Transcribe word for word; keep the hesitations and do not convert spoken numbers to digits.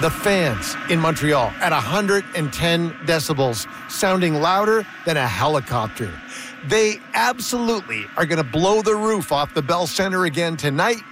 the fans in Montreal at one hundred ten decibels, sounding louder than a helicopter. They absolutely are going to blow the roof off the Bell Center again tonight